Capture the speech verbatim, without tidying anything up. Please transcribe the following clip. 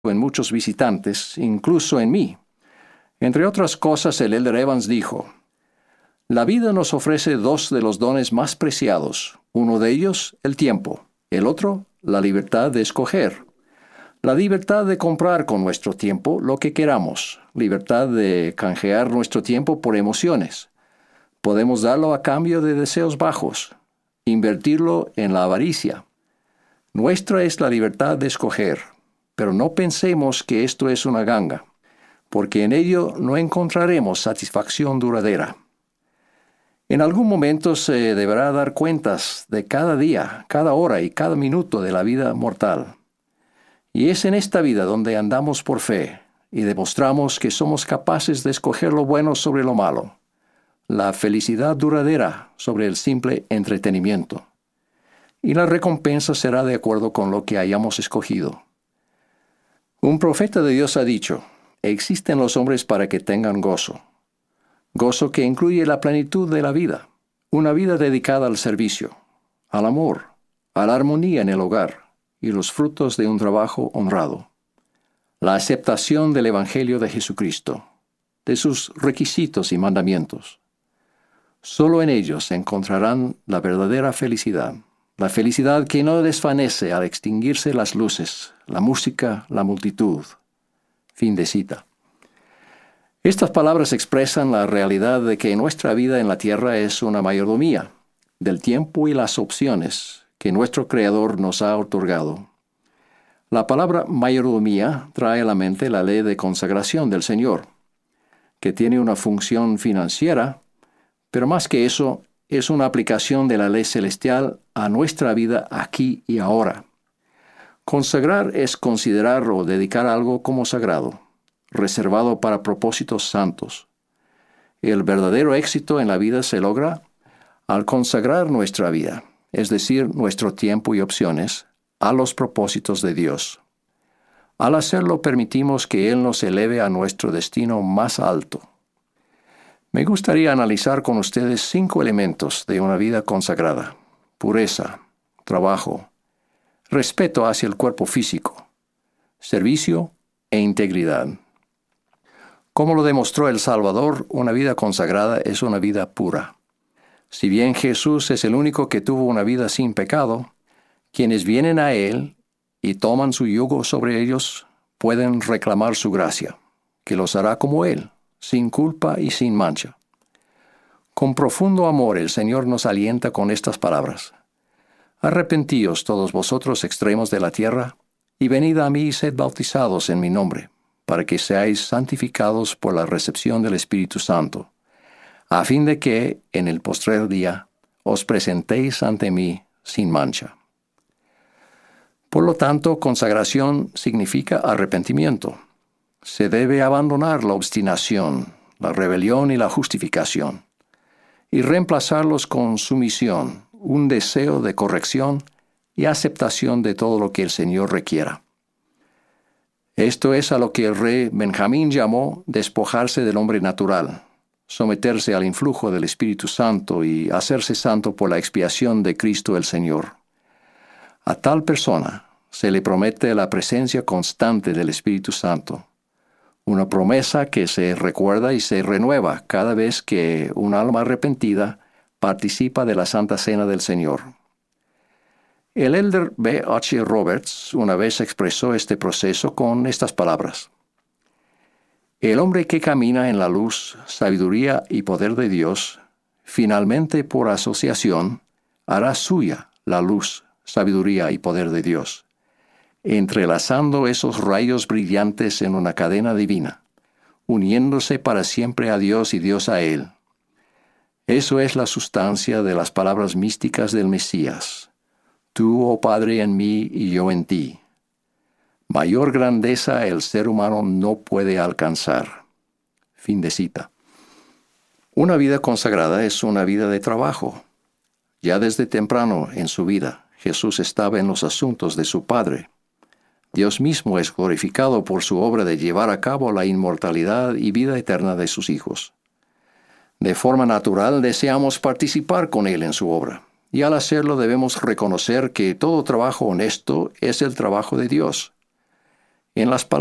en muchos visitantes, incluso en mí. Entre otras cosas, el elder Evans dijo: la vida nos ofrece dos de los dones más preciados, uno de ellos, el tiempo, el otro, la libertad de escoger. La libertad de comprar con nuestro tiempo lo que queramos, libertad de canjear nuestro tiempo por emociones. Podemos darlo a cambio de deseos bajos, invertirlo en la avaricia. Nuestra es la libertad de escoger, pero no pensemos que esto es una ganga, porque en ello no encontraremos satisfacción duradera. En algún momento se deberá dar cuentas de cada día, cada hora y cada minuto de la vida mortal. Y es en esta vida donde andamos por fe y demostramos que somos capaces de escoger lo bueno sobre lo malo, la felicidad duradera sobre el simple entretenimiento. Y la recompensa será de acuerdo con lo que hayamos escogido. Un profeta de Dios ha dicho: existen los hombres para que tengan gozo. Gozo que incluye la plenitud de la vida, una vida dedicada al servicio, al amor, a la armonía en el hogar y los frutos de un trabajo honrado. La aceptación del Evangelio de Jesucristo, de sus requisitos y mandamientos. Solo en ellos encontrarán la verdadera felicidad, la felicidad que no desvanece al extinguirse las luces, la música, la multitud. Fin de cita. Estas palabras expresan la realidad de que nuestra vida en la tierra es una mayordomía del tiempo y las opciones que nuestro Creador nos ha otorgado. La palabra mayordomía trae a la mente la ley de consagración del Señor, que tiene una función financiera, pero más que eso, es una aplicación de la ley celestial a nuestra vida aquí y ahora. Consagrar es considerar o dedicar algo como sagrado, reservado para propósitos santos. El verdadero éxito en la vida se logra al consagrar nuestra vida, es decir, nuestro tiempo y opciones, a los propósitos de Dios. Al hacerlo, permitimos que Él nos eleve a nuestro destino más alto. Me gustaría analizar con ustedes cinco elementos de una vida consagrada: pureza, trabajo, respeto hacia el cuerpo físico, servicio e integridad. Como lo demostró el Salvador, una vida consagrada es una vida pura. Si bien Jesús es el único que tuvo una vida sin pecado, quienes vienen a Él y toman su yugo sobre ellos pueden reclamar su gracia, que los hará como Él, sin culpa y sin mancha. Con profundo amor el Señor nos alienta con estas palabras: arrepentíos todos vosotros extremos de la tierra, y venid a mí y sed bautizados en mi nombre, para que seáis santificados por la recepción del Espíritu Santo, a fin de que, en el postrer día, os presentéis ante mí sin mancha. Por lo tanto, consagración significa arrepentimiento. Se debe abandonar la obstinación, la rebelión y la justificación, y reemplazarlos con sumisión, un deseo de corrección y aceptación de todo lo que el Señor requiera. Esto es a lo que el rey Benjamín llamó despojarse del hombre natural, someterse al influjo del Espíritu Santo y hacerse santo por la expiación de Cristo el Señor. A tal persona se le promete la presencia constante del Espíritu Santo, una promesa que se recuerda y se renueva cada vez que un alma arrepentida participa de la Santa Cena del Señor. El elder B H Roberts una vez expresó este proceso con estas palabras: el hombre que camina en la luz, sabiduría y poder de Dios, finalmente por asociación, hará suya la luz, sabiduría y poder de Dios, entrelazando esos rayos brillantes en una cadena divina, uniéndose para siempre a Dios y Dios a él. Eso es la sustancia de las palabras místicas del Mesías: tú, oh Padre, en mí y yo en ti. Mayor grandeza el ser humano no puede alcanzar. Fin de cita. Una vida consagrada es una vida de trabajo. Ya desde temprano en su vida, Jesús estaba en los asuntos de su Padre. Dios mismo es glorificado por su obra de llevar a cabo la inmortalidad y vida eterna de sus hijos. De forma natural deseamos participar con Él en su obra, y al hacerlo debemos reconocer que todo trabajo honesto es el trabajo de Dios. En las